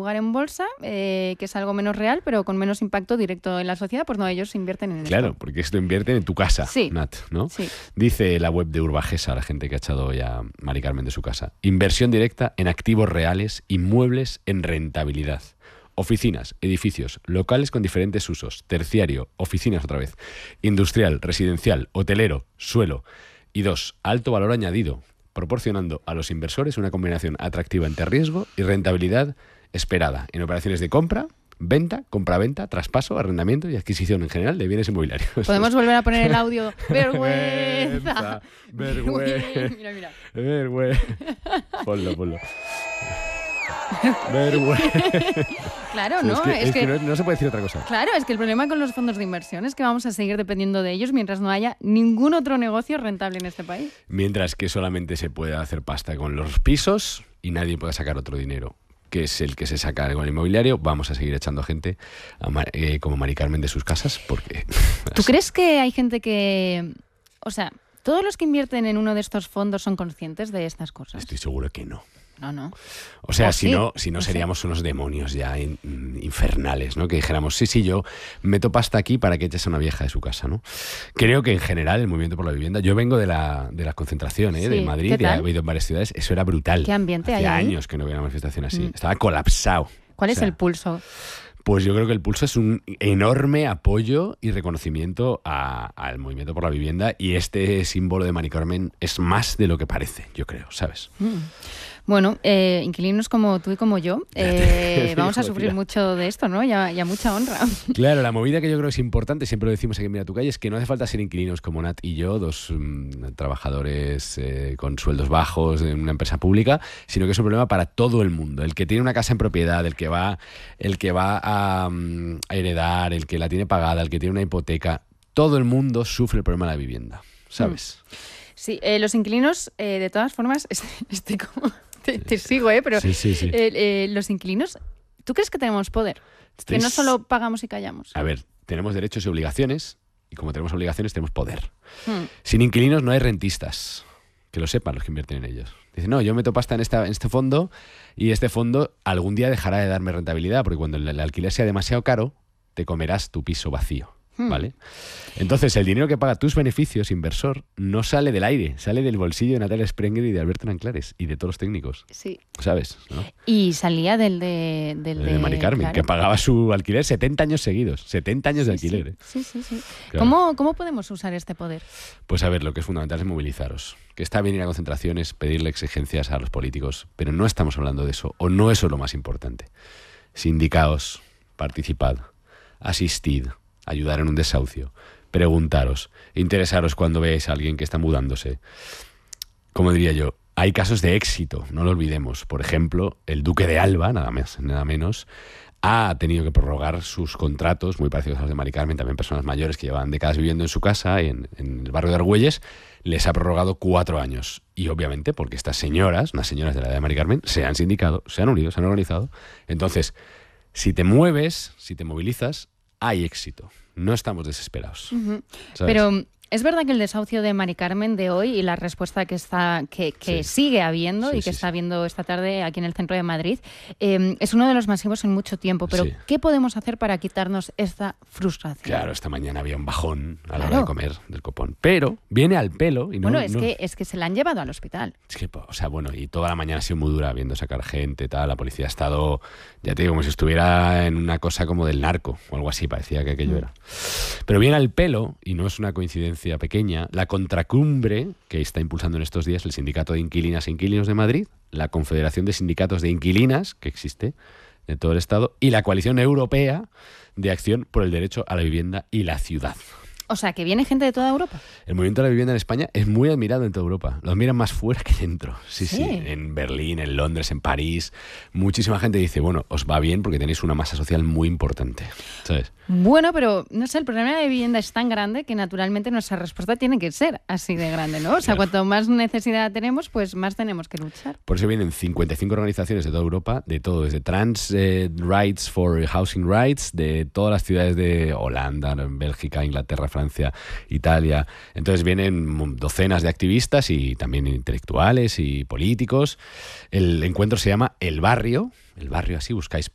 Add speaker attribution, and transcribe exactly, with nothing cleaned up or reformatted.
Speaker 1: jugar en bolsa, eh, que es algo menos real, pero con menos impacto directo en la sociedad, pues no, ellos invierten en
Speaker 2: Claro,
Speaker 1: esto.
Speaker 2: porque esto invierten en tu casa,
Speaker 1: Sí.
Speaker 2: Nat, ¿no?
Speaker 1: Sí.
Speaker 2: Dice la web de Urbagesa, la gente que ha echado ya Mari Carmen de su casa. Inversión directa en activos reales, inmuebles en rentabilidad. Oficinas, edificios, locales con diferentes usos, terciario, oficinas otra vez, industrial, residencial, hotelero, suelo. Y dos, alto valor añadido, proporcionando a los inversores una combinación atractiva entre riesgo y rentabilidad esperada en operaciones de compra, venta, compraventa, traspaso, arrendamiento y adquisición en general de bienes inmobiliarios.
Speaker 1: Podemos volver a poner el audio. ¡Vergüenza!
Speaker 2: Vergüenza.
Speaker 1: Mira, mira.
Speaker 2: Vergüenza. Ponlo, ponlo. Vergüenza.
Speaker 1: Claro,
Speaker 2: Sí,
Speaker 1: ¿no?
Speaker 2: Es que,
Speaker 1: Es
Speaker 2: es que
Speaker 1: que-
Speaker 2: no, no se puede decir otra cosa.
Speaker 1: Claro, es que el problema con los fondos de inversión es que vamos a seguir dependiendo de ellos mientras no haya ningún otro negocio rentable en este país.
Speaker 2: Mientras que solamente se puede hacer pasta con los pisos y nadie puede sacar otro dinero, que es el que se saca con el inmobiliario, vamos a seguir echando gente a Mar- eh, como Mari Carmen de sus casas porque...
Speaker 1: ¿Tú crees que hay gente que... O sea, todos los que invierten en uno de estos fondos son conscientes de estas cosas?
Speaker 2: Estoy seguro que no.
Speaker 1: No, no.
Speaker 2: O sea,
Speaker 1: O
Speaker 2: si
Speaker 1: sí,
Speaker 2: no, si no
Speaker 1: no sé.
Speaker 2: seríamos unos demonios ya in- infernales, ¿no? Que dijéramos, sí, sí, yo meto pasta aquí para que eches a una vieja de su casa, ¿no? Creo que en general el movimiento por la vivienda, yo vengo de la, de la concentración, ¿eh?
Speaker 1: Sí,
Speaker 2: de Madrid,
Speaker 1: ¿qué
Speaker 2: y
Speaker 1: tal?
Speaker 2: he ido en varias ciudades, eso era brutal.
Speaker 1: ¿Qué ambiente hay
Speaker 2: Hacía
Speaker 1: ahí?
Speaker 2: años que no había una manifestación así,
Speaker 1: Mm.
Speaker 2: estaba colapsado.
Speaker 1: ¿Cuál
Speaker 2: O
Speaker 1: es
Speaker 2: sea,
Speaker 1: el pulso?
Speaker 2: Pues yo creo que el pulso es un enorme apoyo y reconocimiento a- al movimiento por la vivienda, y este símbolo de Mari Carmen es más de lo que parece, yo creo, ¿sabes?
Speaker 1: Mm. Bueno, eh, inquilinos como tú y como yo, eh, vamos a
Speaker 2: Digo,
Speaker 1: sufrir
Speaker 2: tía.
Speaker 1: mucho de esto, ¿no? Ya, ya mucha honra.
Speaker 2: Claro, la movida que yo creo es importante, siempre lo decimos aquí en Mira tu Calle, es que no hace falta ser inquilinos como Nat y yo, dos mm, trabajadores eh, con sueldos bajos en una empresa pública, sino que es un problema para todo el mundo. El que tiene una casa en propiedad, el que va, el que va a, mm, a heredar, el que la tiene pagada, el que tiene una hipoteca, todo el mundo sufre el problema de la vivienda, ¿sabes?
Speaker 1: Sí, eh, los inquilinos, eh, de todas formas, estoy como... Te, te sigo, ¿eh? Pero
Speaker 2: Sí, sí, sí.
Speaker 1: eh, eh, los inquilinos, ¿tú crees que tenemos poder? Que no
Speaker 2: Estáis-
Speaker 1: solo pagamos y callamos.
Speaker 2: A ver, tenemos derechos y obligaciones, y como tenemos obligaciones tenemos poder.
Speaker 1: Hmm.
Speaker 2: Sin inquilinos no hay rentistas, que lo sepan los que invierten en ellos. Dicen, no, yo meto pasta en, esta, en este fondo y este fondo algún día dejará de darme rentabilidad, porque cuando el, el alquiler sea demasiado caro, te comerás tu piso vacío,
Speaker 1: Hmm.
Speaker 2: ¿vale? Entonces, el dinero que paga tus beneficios, inversor, no sale del aire, sale del bolsillo de Natalia Sprenger y de Alberto Nanclares y de todos los técnicos,
Speaker 1: Sí.
Speaker 2: ¿sabes? ¿No?
Speaker 1: Y salía del de... Del
Speaker 2: de Mari Carmen,
Speaker 1: claro.
Speaker 2: que pagaba su alquiler setenta años seguidos, setenta años de
Speaker 1: Sí,
Speaker 2: alquiler. ¿eh?
Speaker 1: Sí, sí, sí.
Speaker 2: Claro.
Speaker 1: ¿Cómo, ¿Cómo podemos usar este poder?
Speaker 2: Pues a ver, lo que es fundamental es movilizaros. Que está bien ir a concentraciones, pedirle exigencias a los políticos, pero no estamos hablando de eso, o no eso es lo más importante. Sindicaos, participad, asistid, ayudar en un desahucio, preguntaros, interesaros cuando veáis a alguien que está mudándose. Como diría yo, hay casos de éxito, no lo olvidemos. Por ejemplo, el duque de Alba, nada más, nada menos, ha tenido que prorrogar sus contratos, muy parecidos a los de Mari Carmen, también personas mayores que llevaban décadas viviendo en su casa, en, en el barrio de Argüelles, les ha prorrogado cuatro años. Y obviamente porque estas señoras, unas señoras de la edad de Mari Carmen, se han sindicado, se han unido, se han organizado. Entonces, si te mueves, si te movilizas, hay éxito. No estamos desesperados.
Speaker 1: Ujú.
Speaker 2: ¿Sabes?
Speaker 1: Pero es verdad que el desahucio de Mari Carmen de hoy y la respuesta que está que, que
Speaker 2: Sí.
Speaker 1: sigue habiendo
Speaker 2: Sí,
Speaker 1: y que
Speaker 2: sí,
Speaker 1: está
Speaker 2: sí.
Speaker 1: habiendo esta tarde aquí en el centro de Madrid eh, es uno de los masivos en mucho tiempo. Pero
Speaker 2: Sí.
Speaker 1: ¿qué podemos hacer para quitarnos esta frustración?
Speaker 2: Claro, esta mañana había un bajón a la hora
Speaker 1: Claro.
Speaker 2: de comer del copón. Pero viene al pelo y no...
Speaker 1: bueno, es,
Speaker 2: no-
Speaker 1: que, es que se la han llevado al hospital.
Speaker 2: Es que, o sea, bueno, y toda la mañana ha sido muy dura viendo sacar gente, tal. La policía ha estado, ya te digo, como si estuviera en una cosa como del narco o algo así, parecía que aquello
Speaker 1: Mm.
Speaker 2: era. Pero viene al pelo, y no es una coincidencia pequeña, la contracumbre que está impulsando en estos días el Sindicato de Inquilinas e Inquilinos de Madrid, la Confederación de Sindicatos de Inquilinas, que existe de todo el Estado, y la Coalición Europea de Acción por el Derecho a la Vivienda y la Ciudad.
Speaker 1: O sea, que viene gente de toda Europa.
Speaker 2: El movimiento de la vivienda en España es muy admirado en toda Europa. Lo admiran más fuera que dentro. Sí, sí,
Speaker 1: Sí.
Speaker 2: En Berlín, en Londres, en París. Muchísima gente dice, bueno, os va bien porque tenéis una masa social muy importante. ¿Sabes?
Speaker 1: Bueno, pero no sé, el problema de vivienda es tan grande que naturalmente nuestra respuesta tiene que ser así de grande, ¿no? O sea,
Speaker 2: Claro.
Speaker 1: cuanto más necesidad tenemos, pues más tenemos que luchar.
Speaker 2: Por eso vienen cincuenta y cinco organizaciones de toda Europa, de todo, desde Trans eh, Rights for Housing Rights, de todas las ciudades de Holanda, Bélgica, Inglaterra, Francia, Italia. Entonces vienen docenas de activistas y también intelectuales y políticos. El encuentro se llama El Barrio, el barrio así, buscáis